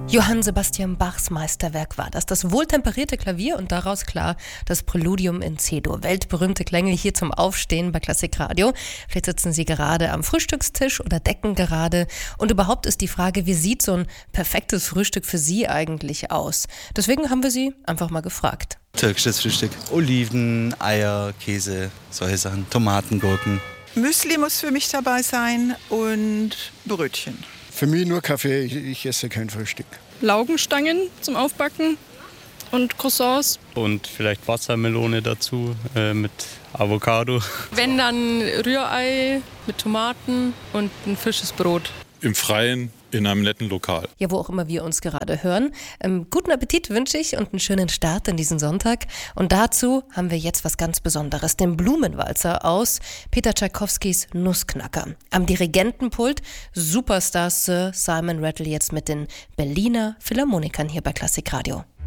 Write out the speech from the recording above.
Johann Sebastian Bachs Meisterwerk war das wohltemperierte Klavier und daraus klar das Präludium in C-Dur. Weltberühmte Klänge hier zum Aufstehen bei Klassik Radio. Vielleicht sitzen Sie gerade am Frühstückstisch oder decken gerade. Und überhaupt ist die Frage, wie sieht so ein perfektes Frühstück für Sie eigentlich aus? Deswegen haben wir Sie einfach mal gefragt. Türkisches Frühstück. Oliven, Eier, Käse, solche Sachen. Tomaten, Gurken. Müsli muss für mich dabei sein und Brötchen. Für mich nur Kaffee, ich esse kein Frühstück. Laugenstangen zum Aufbacken und Croissants. Und vielleicht Wassermelone dazu mit Avocado. Wenn dann Rührei mit Tomaten und ein frisches Brot. Im Freien, in einem netten Lokal. Ja, wo auch immer wir uns gerade hören. Guten Appetit wünsche ich und einen schönen Start in diesen Sonntag. Und dazu haben wir jetzt was ganz Besonderes, den Blumenwalzer aus Peter Tschaikowskis Nussknacker. Am Dirigentenpult Superstar Sir Simon Rattle jetzt mit den Berliner Philharmonikern hier bei Klassik Radio.